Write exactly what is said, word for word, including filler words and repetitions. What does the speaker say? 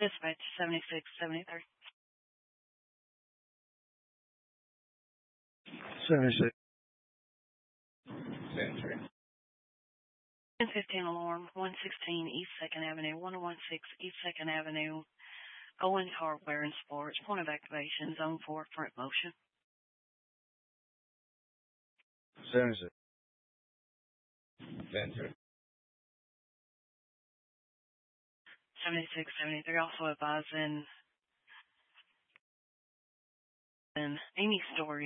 Dispatch seventy-six seventy-three. seventy-six. seventy-three. ten fifteen alarm, one sixteen East second Avenue, one oh one six East second Avenue, Owen Hardware and Sports, point of activation, zone four, front motion. seventy-six. seventy-three. seventy-six seventy-three, also advising in Amy Story.